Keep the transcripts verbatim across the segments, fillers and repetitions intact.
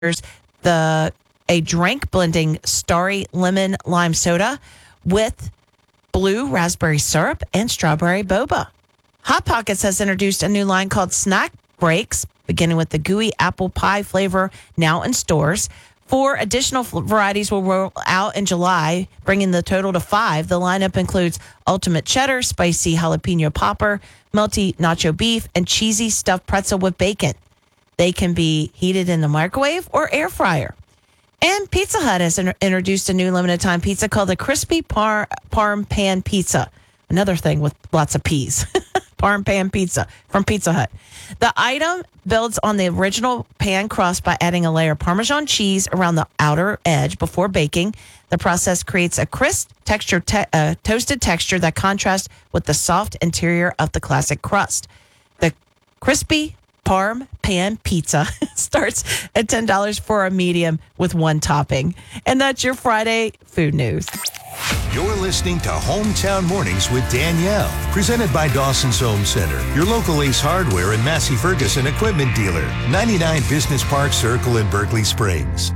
the a drink blending Starry Lemon Lime Soda with blue raspberry syrup and strawberry boba. Hot Pockets has introduced a new line called Snack Breaks, beginning with the gooey apple pie flavor now in stores. Four additional varieties will roll out in July, bringing the total to five. The lineup includes ultimate cheddar, spicy jalapeno popper, melty nacho beef, and cheesy stuffed pretzel with bacon. They can be heated in the microwave or air fryer. And Pizza Hut has in- introduced a new limited time pizza called the Crispy Par- Parm Pan Pizza. Another thing with lots of peas. Parm Pan Pizza from Pizza Hut. The item builds on the original pan crust by adding a layer of Parmesan cheese around the outer edge before baking. The process creates a crisp texture, te- uh, toasted texture that contrasts with the soft interior of the classic crust. The Crispy Parm Pan Pizza starts at ten dollars for a medium with one topping. And that's your Friday food news. You're listening to Hometown Mornings with Danielle, presented by Dawson's Home Center, your local Ace Hardware and Massey Ferguson equipment dealer, ninety-nine Business Park Circle in Berkeley Springs.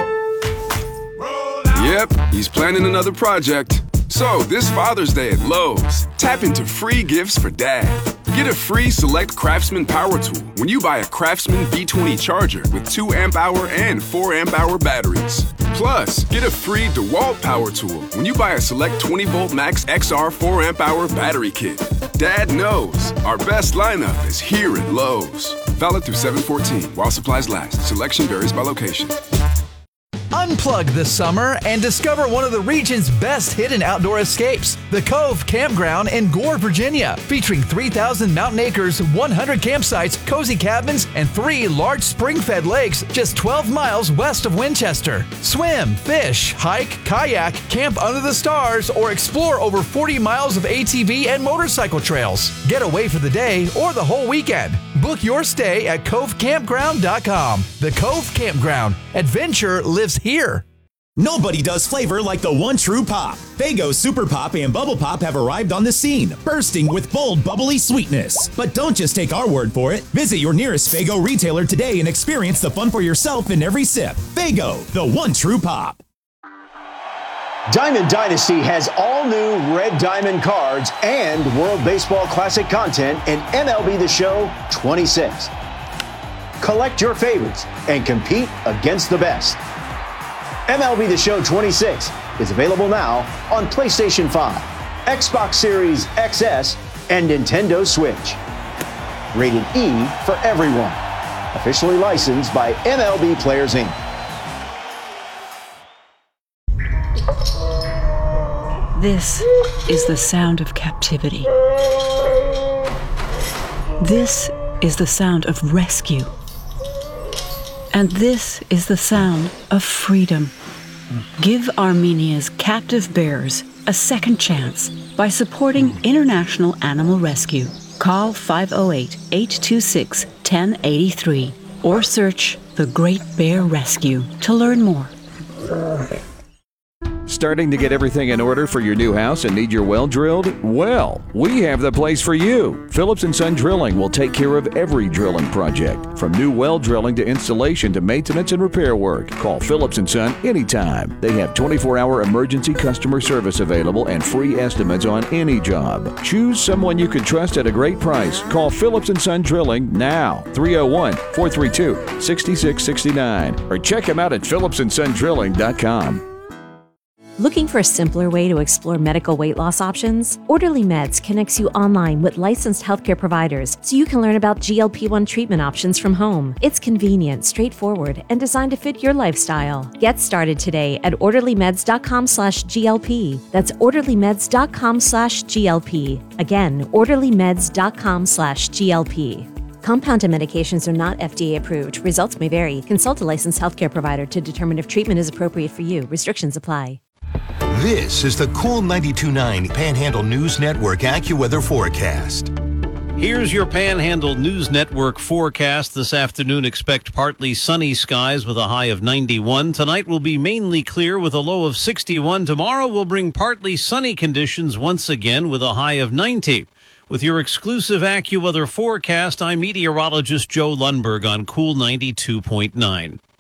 Yep, he's planning another project. So this Father's Day at Lowe's, tap into free gifts for Dad. Get a free Select Craftsman power tool when you buy a Craftsman B twenty charger with two amp hour and four amp hour batteries. Plus, get a free DeWalt power tool when you buy a Select twenty volt Max X R four amp hour battery kit. Dad knows our best lineup is here at Lowe's. Valid through seven fourteen while supplies last. Selection varies by location. Unplug this summer and discover one of the region's best hidden outdoor escapes, the Cove Campground in Gore, Virginia, featuring three thousand mountain acres, one hundred campsites, cozy cabins, and three large spring-fed lakes just twelve miles west of Winchester. Swim, fish, hike, kayak, camp under the stars, or explore over forty miles of A T V and motorcycle trails. Get away for the day or the whole weekend. Book your stay at cove campground dot com. The Cove Campground. Adventure lives here. Nobody does flavor like the one true pop. Faygo Super Pop and Bubble Pop have arrived on the scene, bursting with bold, bubbly sweetness. But don't just take our word for it. Visit your nearest Faygo retailer today and experience the fun for yourself in every sip. Faygo, the one true pop. Diamond Dynasty has all new Red Diamond cards and World Baseball Classic content in M L B The Show twenty-six. Collect your favorites and compete against the best. M L B The Show twenty-six is available now on PlayStation five, Xbox Series X S, and Nintendo Switch. Rated E for everyone. Officially licensed by M L B Players Incorporated. This is the sound of captivity. This is the sound of rescue. And this is the sound of freedom. Give Armenia's captive bears a second chance by supporting International Animal Rescue. Call five oh eight, eight two six, one oh eight three or search The Great Bear Rescue to learn more. Starting to get everything in order for your new house and need your well drilled? Well, we have the place for you. Phillips and Son Drilling will take care of every drilling project, from new well drilling to installation to maintenance and repair work. Call Phillips and Son anytime. They have twenty-four hour emergency customer service available and free estimates on any job. Choose someone you can trust at a great price. Call Phillips and Son Drilling now, three oh one, four three two, six six six nine, or check them out at phillips and son drilling dot com. Looking for a simpler way to explore medical weight loss options? Orderly Meds connects you online with licensed healthcare providers so you can learn about G L P one treatment options from home. It's convenient, straightforward, and designed to fit your lifestyle. Get started today at orderly meds dot com slash G L P. That's orderly meds dot com slash G L P. Again, orderly meds dot com slash G L P. Compounded medications are not F D A approved. Results may vary. Consult a licensed healthcare provider to determine if treatment is appropriate for you. Restrictions apply. This is the Cool ninety-two point nine Panhandle News Network AccuWeather forecast. Here's your Panhandle News Network forecast. This afternoon, expect partly sunny skies with a high of ninety-one. Tonight will be mainly clear with a low of sixty-one. Tomorrow will bring partly sunny conditions once again with a high of ninety. With your exclusive AccuWeather forecast, I'm meteorologist Joe Lundberg on Cool ninety-two point nine.